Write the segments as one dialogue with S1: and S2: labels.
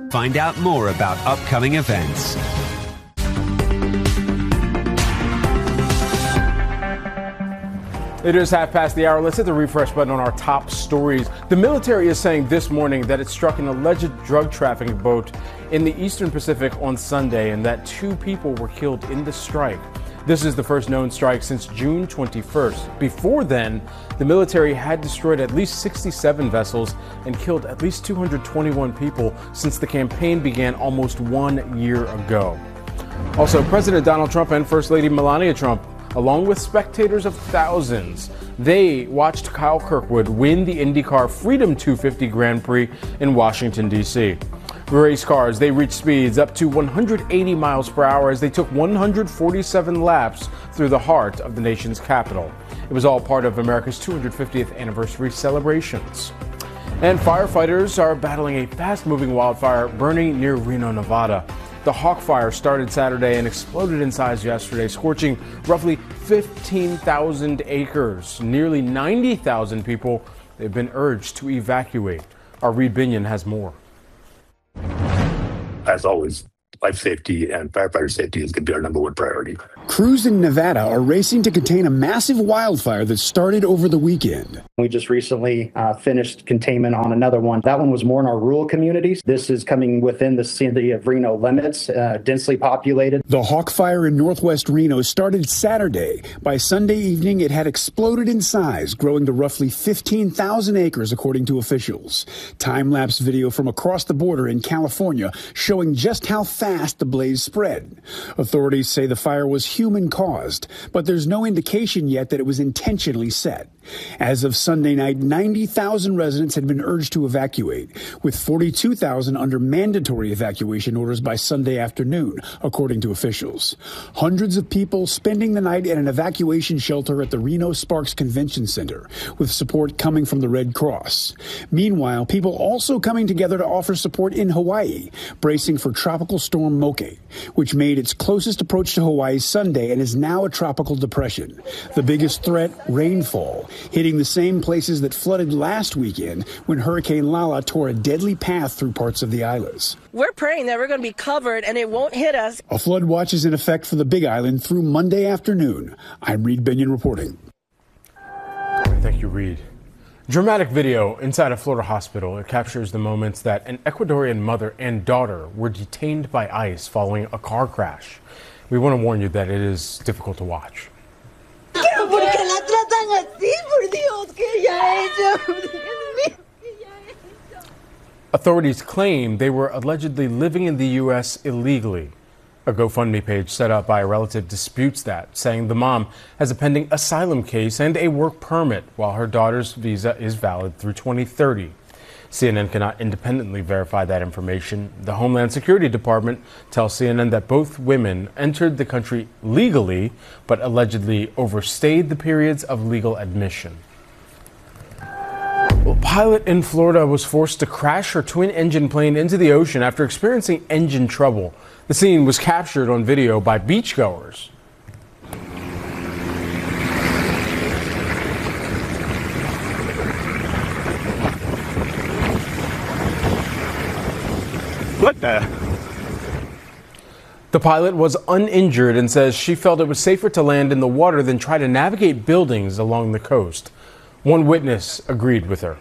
S1: Find out more about upcoming events.
S2: It is 5:30. Let's hit the refresh button on our top stories. The military is saying this morning that it struck an alleged drug trafficking boat in the Eastern Pacific on Sunday and that 2 people were killed in the strike. This is the first known strike since June 21st. Before then, the military had destroyed at least 67 vessels and killed at least 221 people since the campaign began almost 1 year ago. Also, President Donald Trump and First Lady Melania Trump, along with spectators of thousands, they watched Kyle Kirkwood win the IndyCar Freedom 250 Grand Prix in Washington, D.C. Race cars, they reached speeds up to 180 miles per hour as they took 147 laps through the heart of the nation's capital. It was all part of America's 250th anniversary celebrations. And firefighters are battling a fast-moving wildfire burning near Reno, Nevada. The Hawk Fire started Saturday and exploded in size yesterday, scorching roughly 15,000 acres. Nearly 90,000 people have been urged to evacuate. Our Reed Binion has more.
S3: As always, life safety and firefighter safety is going to be our number one priority.
S4: Crews in Nevada are racing to contain a massive wildfire that started over the weekend.
S5: We just recently finished containment on another one. That one was more in our rural communities. This is coming within the city of Reno limits, densely populated.
S4: The Hawk Fire in northwest Reno started Saturday. By Sunday evening, it had exploded in size, growing to roughly 15,000 acres, according to officials. Time-lapse video from across the border in California showing just how fast the blaze spread. Authorities say the fire was human-caused, but there's no indication yet that it was intentionally set. As of Sunday night, 90,000 residents had been urged to evacuate, with 42,000 under mandatory evacuation orders by Sunday afternoon, according to officials. Hundreds of people spending the night at an evacuation shelter at the Reno Sparks Convention Center, with support coming from the Red Cross. Meanwhile, people also coming together to offer support in Hawaii, bracing for Tropical Storm Moke, which made its closest approach to Hawaii Sunday and is now a tropical depression. The biggest threat, rainfall, hitting the same places that flooded last weekend when Hurricane Lala tore a deadly path through parts of the islands.
S6: We're praying that we're going to be covered and it won't hit us.
S4: A flood watch is in effect for the Big Island through Monday afternoon. I'm Reed Binion reporting.
S2: Thank you, Reed. Dramatic video inside a Florida hospital. It captures the moments that an Ecuadorian mother and daughter were detained by ICE following a car crash. We want to warn you that it is difficult to watch. Authorities claim they were allegedly living in the U.S. illegally. A GoFundMe page set up by a relative disputes that, saying the mom has a pending asylum case and a work permit while her daughter's visa is valid through 2030. CNN cannot independently verify that information. The Homeland Security Department tells CNN that both women entered the country legally, but allegedly overstayed the periods of legal admission. A pilot in Florida was forced to crash her twin-engine plane into the ocean after experiencing engine trouble. The scene was captured on video by beachgoers.
S3: What the?
S2: The pilot was uninjured and says she felt it was safer to land in the water than try to navigate buildings along the coast. One witness agreed with her.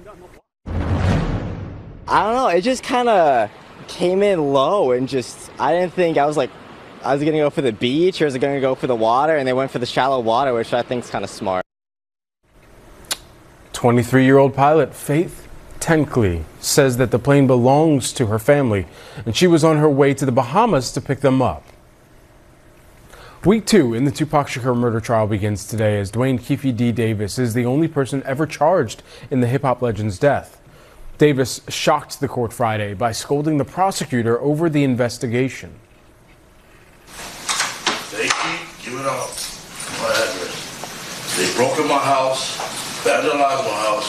S7: I don't know, it just kind of came in low and just, I didn't think, I was going to go for the beach or was it going to go for the water, and they went for the shallow water, which I think is kind of smart.
S2: 23-year-old pilot Faith Tenkley says that the plane belongs to her family and she was on her way to the Bahamas to pick them up. Week 2 in the Tupac Shakur murder trial begins today as Dwayne Keefe D. Davis is the only person ever charged in the hip-hop legend's death. Davis shocked the court Friday by scolding the prosecutor over the investigation.
S8: They keep giving out my address. They broke in my house, vandalized my house,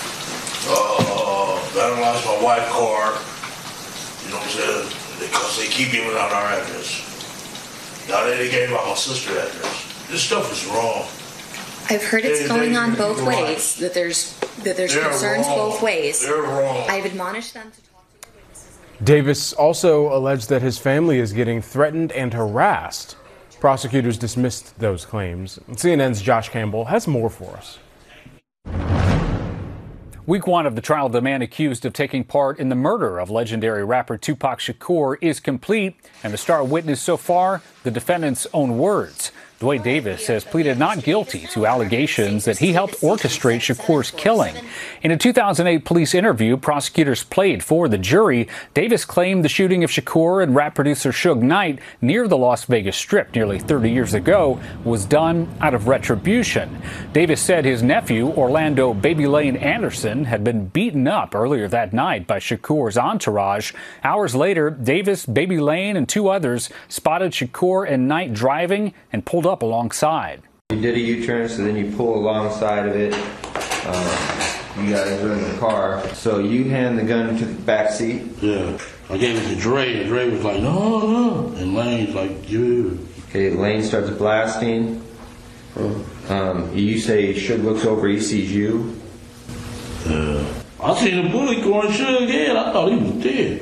S8: vandalized my wife's car. You know what I'm saying? Because they keep giving out our address. Now they gave out my sister's address. This stuff is wrong.
S9: I've heard it's going on both ways, that there's concerns both ways.
S8: They're wrong.
S9: I've admonished them to talk to their witnesses and
S2: Davis also alleged that his family is getting threatened and harassed. Prosecutors dismissed those claims. CNN's Josh Campbell has more for us.
S10: Week one of the trial of the man accused of taking part in the murder of legendary rapper Tupac Shakur is complete, and the star witness so far, the defendant's own words. Dwayne Davis has pleaded not guilty to allegations that he helped orchestrate Shakur's killing. In a 2008 police interview prosecutors played for the jury, Davis claimed the shooting of Shakur and rap producer Suge Knight near the Las Vegas Strip nearly 30 years ago was done out of retribution. Davis said his nephew, Orlando Baby Lane Anderson, had been beaten up earlier that night by Shakur's entourage. Hours later, Davis, Baby Lane, and two others spotted Shakur and Knight driving and pulled up alongside.
S11: You did a U-turn, so then you pull alongside of it. You guys are in the car, so you hand the gun to the back seat.
S8: Yeah, I gave it to Dre, and Dre was like, no, and Lane's like, yeah.
S11: Okay, Lane starts blasting. You say Suge looks over, he sees you.
S8: I seen a bullet going Suge in. I thought he was dead.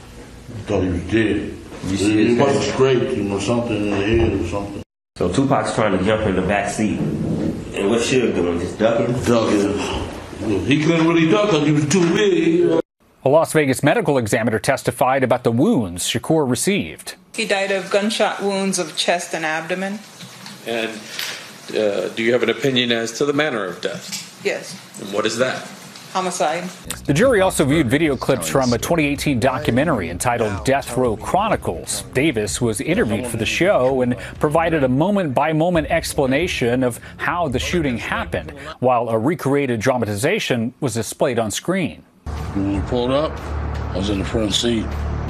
S11: You see
S8: he must have scraped, something in the head or something.
S12: So Tupac's trying to jump in the back seat. And what's Suge doing? Just ducking?
S8: Ducking. He couldn't really duck because he was too big.
S10: A Las Vegas medical examiner testified about the wounds Shakur received.
S13: He died of gunshot wounds of chest and abdomen.
S14: And do you have an opinion as to the manner of death?
S13: Yes.
S14: And what is that?
S13: Homicide.
S10: The jury also viewed video clips from a 2018 documentary entitled Death Row Chronicles. Davis was interviewed for the show and provided a moment-by-moment explanation of how the shooting happened, while a recreated dramatization was displayed on screen.
S8: When we pulled up, I was in the front seat.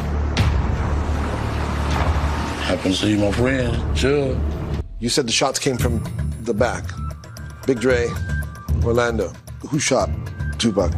S8: Happened to see my friend, Suge.
S15: You said the shots came from the back. Big Dre, Orlando. Who shot Tupac?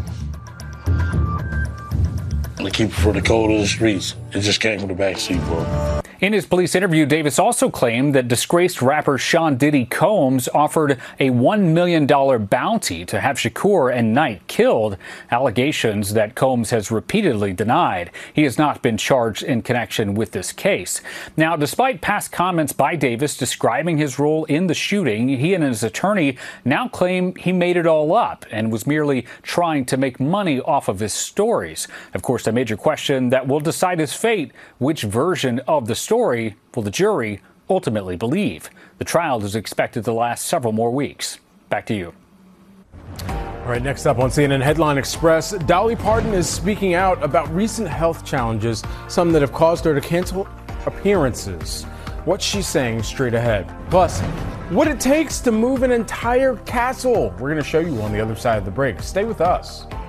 S8: They keep it for the code of the streets. It just came from the backseat, bro.
S10: In his police interview, Davis also claimed that disgraced rapper Sean Diddy Combs offered a $1 million bounty to have Shakur and Knight killed, allegations that Combs has repeatedly denied. He has not been charged in connection with this case. Now, despite past comments by Davis describing his role in the shooting, he and his attorney now claim he made it all up and was merely trying to make money off of his stories. Of course, a major question that will decide his fate: which version of the story will the jury ultimately believe? The trial is expected to last several more weeks. Back to you.
S2: All right, next up on CNN Headline Express, Dolly Parton is speaking out about recent health challenges, some that have caused her to cancel appearances. What she's saying straight ahead. Plus, what it takes to move an entire castle. We're going to show you on the other side of the break. Stay with us.